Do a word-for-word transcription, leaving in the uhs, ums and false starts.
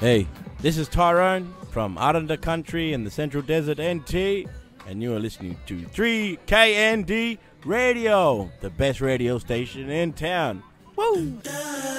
Hey, this is Tyrone from out in the country in the Central Desert N T, and you are listening to three K N D Radio, the best radio station in town. Woo!